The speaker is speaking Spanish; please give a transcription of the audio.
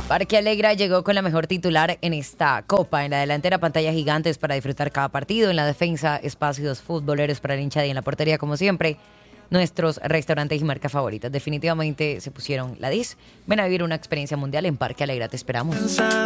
Parque Alegra llegó con la mejor titular en esta copa. En la delantera, pantallas gigantes para disfrutar cada partido. En la defensa, espacios futboleros para el hinchada y en la portería, como siempre, nuestros restaurantes y marcas favoritas. Definitivamente se pusieron la 10. Ven a vivir una experiencia mundial en Parque Alegra. Te esperamos.